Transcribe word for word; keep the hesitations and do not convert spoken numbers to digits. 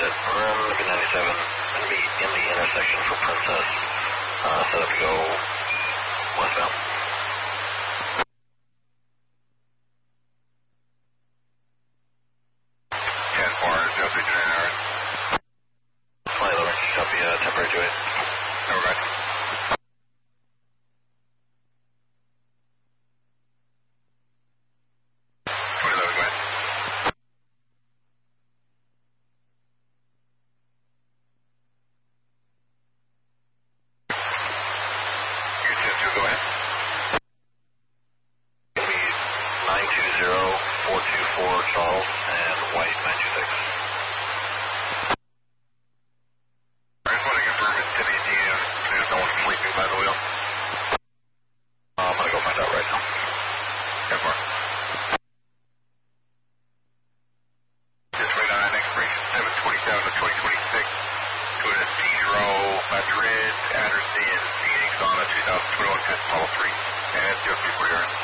set. Run B ninety-seven, going to be in the intersection for Princess. Uh, set up to go westbound. ten four, zero three three nine. Flight eleven, copy, uh, temporary to it. Over. nine two zero, four two four Charles and White nine two six. I just want to confirm it's ten eighteen. There's no one sleeping by the wheel. Uh, I'm going to go find out right now. ten four. ten twenty-nine, expiration seven twenty-seven of twenty twenty-six. To an Cedro, Madrid, Anderson, Phoenix on a two thousand twenty-one Tesla Model three. And zero three four yards.